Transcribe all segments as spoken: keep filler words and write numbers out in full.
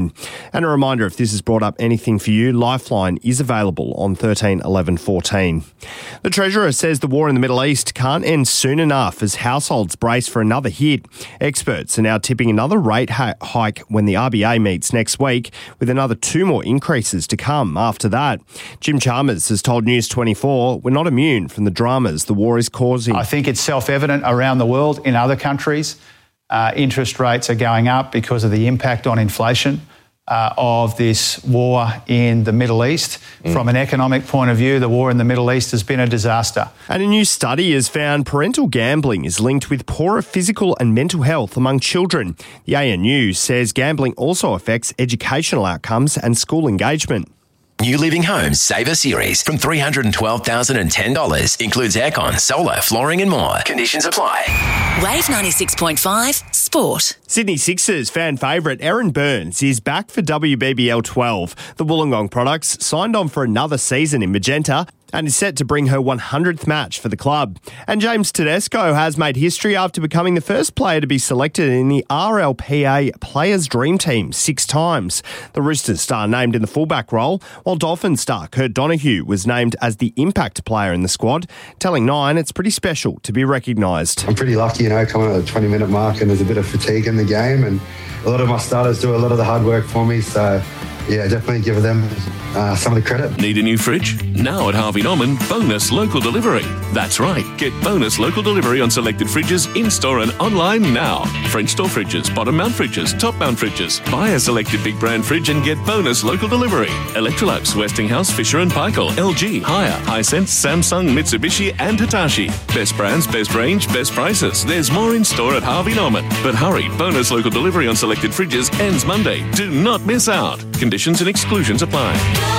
And a reminder, if this has brought up anything for you, Lifeline is available on thirteen eleven fourteen. The Treasurer says the war in the Middle East can't end soon enough as households brace for another hit. Experts are now tipping another rate ha- hike when the R B A meets next week, with another two more increases to come after that. Jim Chalmers has told News twenty-four we're not immune from the dramas the war is causing. I think it's self-evident around the world in other countries. Uh, interest rates are going up because of the impact on inflation uh, of this war in the Middle East. Mm. From an economic point of view, the war in the Middle East has been a disaster. And a new study has found parental gambling is linked with poorer physical and mental health among children. The A N U says gambling also affects educational outcomes and school engagement. New Living Homes Saver Series from three hundred twelve thousand ten dollars. Includes aircon, solar, flooring and more. Conditions apply. Wave ninety-six point five Sport. Sydney Sixers fan favourite Erin Burns is back for W B B L twelve. The Wollongong products signed on for another season in Magenta and is set to bring her one hundredth match for the club. And James Tedesco has made history after becoming the first player to be selected in the R L P A Players' Dream Team six times. The Roosters star named in the fullback role, while Dolphins star Kurt Donahue was named as the impact player in the squad, telling Nine it's pretty special to be recognised. I'm pretty lucky, you know, coming at the twenty-minute mark and there's a bit of fatigue in the game, and a lot of my starters do a lot of the hard work for me, so yeah, definitely give them uh, some of the credit. Need a new fridge? Now at Harvey Norman, bonus local delivery. That's right, get bonus local delivery on selected fridges in-store and online now. French door fridges, bottom mount fridges, top mount fridges. Buy a selected big brand fridge and get bonus local delivery. Electrolux, Westinghouse, Fisher and Paykel, L G, Haier, Hisense, Samsung, Mitsubishi and Hitachi. Best brands, best range, best prices. There's more in-store at Harvey Norman. But hurry, bonus local delivery on selected fridges ends Monday. Do not miss out. Conditions and exclusions apply.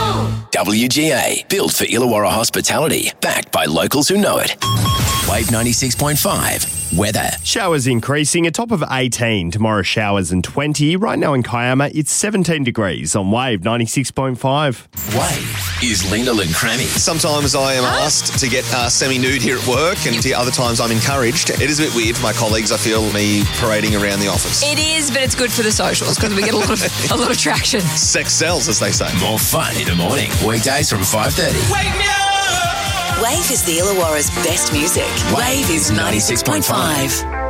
W G A, built for Illawarra hospitality, backed by locals who know it. Wave ninety-six point five, weather. Showers increasing, a top of eighteen. Tomorrow showers and twenty. Right now in Kiama, it's seventeen degrees on Wave ninety-six point five. Wave is Lena and Crammy. Sometimes I am asked to get uh, semi-nude here at work, and the other times I'm encouraged. It is a bit weird for my colleagues, I feel, me parading around the office. It is, but it's good for the socials because we get a lot of a lot of traction. Sex sells, as they say. More fun in the morning. Weekdays from five thirty. Wake me up! Wave is the Illawarra's best music. Wave is ninety-six point five.